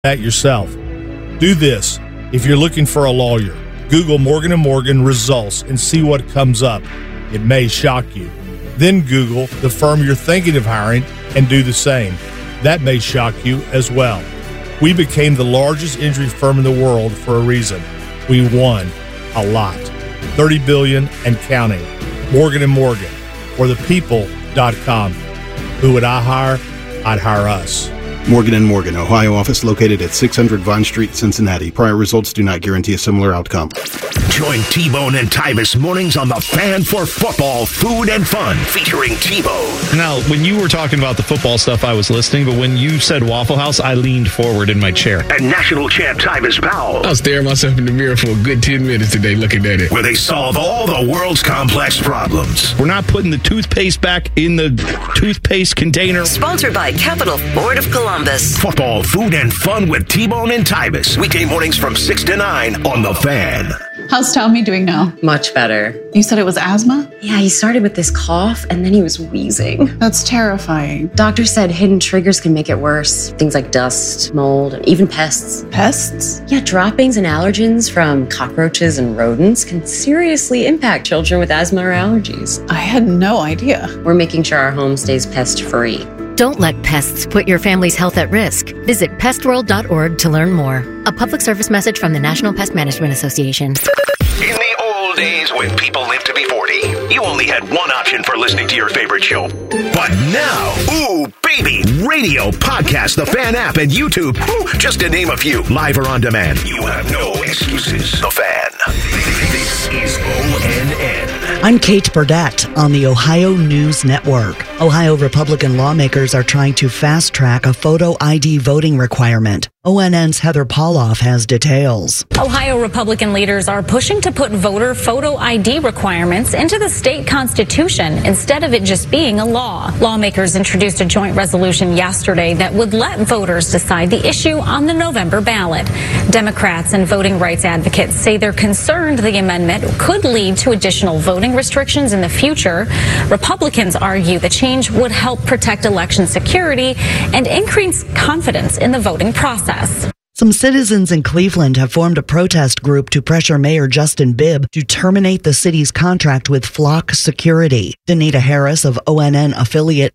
that yourself. Do this. If you're looking for a lawyer, Google Morgan & Morgan results and see what comes up. It may shock you. Then Google the firm you're thinking of hiring and do the same. That may shock you as well. We became the largest injury firm in the world for a reason. We won a lot. $30 billion and counting. Morgan & Morgan or thepeople.com. Who would I hire? I'd hire us. Morgan & Morgan, Ohio office located at 600 Vine Street, Cincinnati. Prior results do not guarantee a similar outcome. Join T-Bone and Tybus mornings on The Fan for football, food, and fun, featuring T-Bone. Now, when you were talking about the football stuff, I was listening, but when you said Waffle House, I leaned forward in my chair. And national champ Tybus Powell. I was staring myself in the mirror for a good 10 minutes today looking at it. Where they solve all the world's complex problems. We're not putting the toothpaste back in the toothpaste container. Sponsored by Capital Ford of Columbus. Football, food, and fun with T-Bone and Tybus. Weekday mornings from 6 to 9 on The Fan. How's Tommy doing now? Much better. You said it was asthma? Yeah, he started with this cough and then he was wheezing. That's terrifying. Doctor said hidden triggers can make it worse. Things like dust, mold, and even pests. Pests? Yeah, droppings and allergens from cockroaches and rodents can seriously impact children with asthma or allergies. I had no idea. We're making sure our home stays pest-free. Don't let pests put your family's health at risk. Visit pestworld.org to learn more. A public service message from the National Pest Management Association. In the old days when people lived to be 40, you only had one option for listening to your favorite show. But now, ooh, baby, radio, podcast, the Fan app, and YouTube, ooh, just to name a few, live or on demand. You have no excuses. The Fan. This is ONN. I'm Kate Burdett on the Ohio News Network. Ohio Republican lawmakers are trying to fast-track a photo ID voting requirement. ONN's Heather Pauloff has details. Ohio Republican leaders are pushing to put voter photo ID requirements into the state constitution instead of it just being a law. Lawmakers introduced a joint resolution yesterday that would let voters decide the issue on the November ballot. Democrats and voting rights advocates say they're concerned the amendment could lead to additional voting restrictions in the future. Republicans argue the change would help protect election security and increase confidence in the voting process. Some citizens in Cleveland have formed a protest group to pressure Mayor Justin Bibb to terminate the city's contract with Flock Security. Danita Harris of ONN affiliate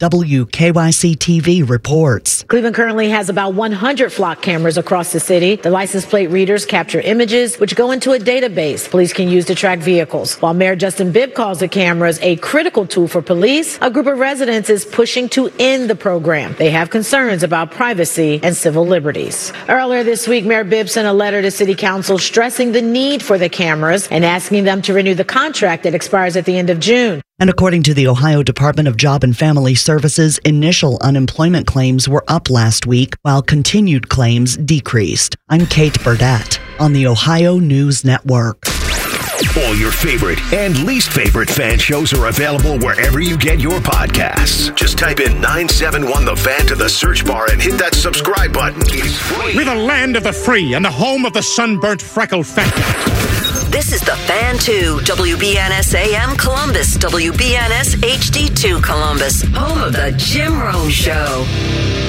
WKYC-TV reports. Cleveland currently has about 100 Flock cameras across the city. The license plate readers capture images which go into a database police can use to track vehicles. While Mayor Justin Bibb calls the cameras a critical tool for police, a group of residents is pushing to end the program. They have concerns about privacy and civil liberties. Earlier this week, Mayor Bibb sent a letter to City Council stressing the need for the cameras and asking them to renew the contract that expires at the end of June. And according to the Ohio Department of Job and Family Services, initial unemployment claims were up last week, while continued claims decreased. I'm Kate Burdett on the Ohio News Network. All your favorite and least favorite fan shows are available wherever you get your podcasts. Just type in 971 The Fan to the search bar and hit that subscribe button. It's free. We're the land of the free and the home of the sunburnt freckled fat. This is The Fan 2, WBNS AM Columbus, WBNS HD2 Columbus, home of the Jim Rome Show.